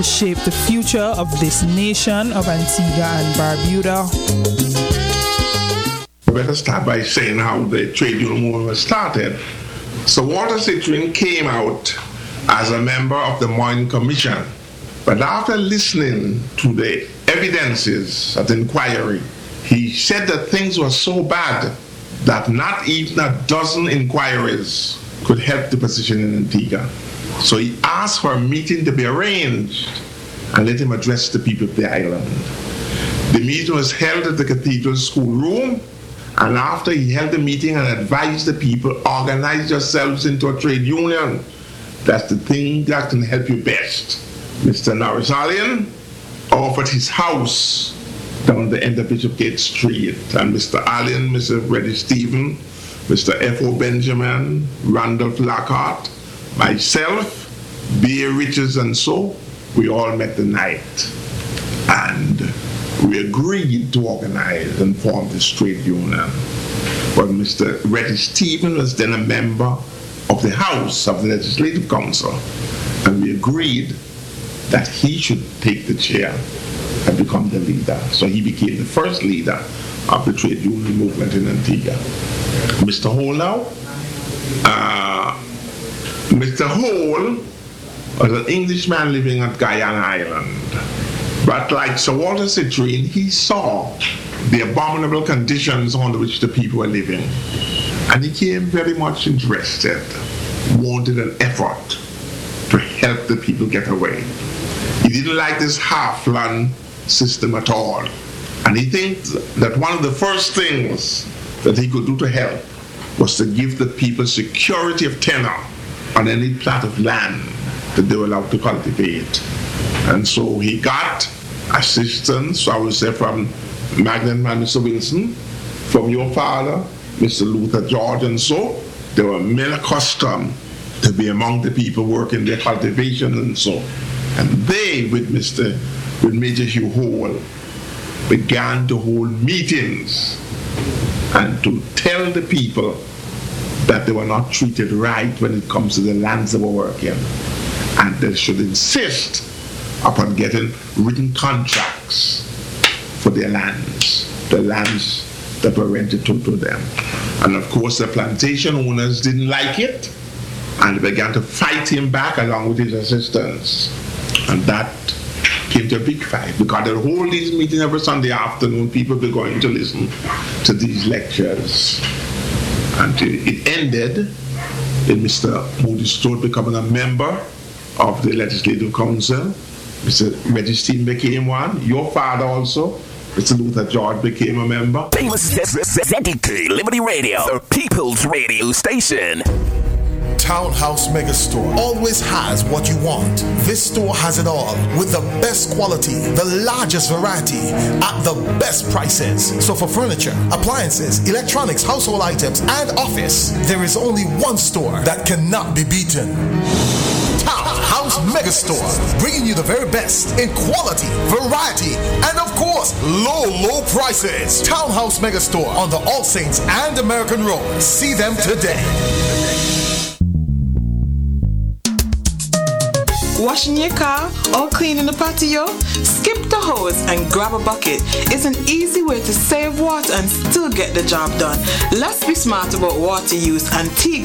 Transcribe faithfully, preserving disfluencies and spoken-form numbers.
shape the future of this nation of Antigua and Barbuda. I better start by saying how the trade union movement was started. So Walter Citrine came out as a member of the Moyne Commission. But after listening to the evidences at the inquiry, he said that things were so bad that not even a dozen inquiries could help the position in Antigua. So he asked for a meeting to be arranged and let him address the people of the island. The meeting was held at the Cathedral Schoolroom, and after he held the meeting and advised the people, organize yourselves into a trade union. That's the thing that can help you best. Mister Norris Allen offered his house down the end of Bishopgate Street, and Mister Allen, Mister Reddy Stephen, Mister F O Benjamin, Randolph Lockhart, myself, B A Richards, and so, we all met the night. And we agreed to organize and form this trade union. But Mister Reddy Stephen was then a member of the House of the Legislative Council, and we agreed that he should take the chair and become the leader. So he became the first leader of the trade union movement in Antigua. Mister Hole now, uh, Mister Hole was an Englishman living at Guyana Island. But like Sir Walter Citrine, he saw the abominable conditions under which the people were living. And he became very much interested, wanted an effort to help the people get away. He didn't like this half-land system at all. And he thinks that one of the first things that he could do to help was to give the people security of tenure on any plot of land that they were allowed to cultivate. And so he got assistance, I would say, from Magnet Man, Mister Wilson, from your father, Mister Luther George, and so they were men accustomed to be among the people working their cultivation and so. And they, with Mister with Major Hugh Hole, began to hold meetings and to tell the people that they were not treated right when it comes to the lands they were working, and they should insist upon getting written contracts for their lands, the lands that were rented to, to them. And of course the plantation owners didn't like it, and they began to fight him back along with his assistants. And that came to a big fight, because they hold these meetings every Sunday afternoon. People were going to listen to these lectures. And it ended in Mister Moody Stewart becoming a member of the Legislative Council. Mister Reggie Stephen became one. Your father also, Mister Luther George, became a member. Famous Z K Liberty Radio, the People's Radio Station. Townhouse Megastore always has what you want. This store has it all, with the best quality, the largest variety, at the best prices. So for furniture, appliances, electronics, household items, and office, there is only one store that cannot be beaten. Townhouse Megastore, bringing you the very best in quality, variety, and of course, low, low prices. Townhouse Megastore on the All Saints and American Road. See them today. Washing your car or cleaning the patio? Skip the hose and grab a bucket. It's an easy way to save water and still get the job done. Let's be smart about water use. Antigua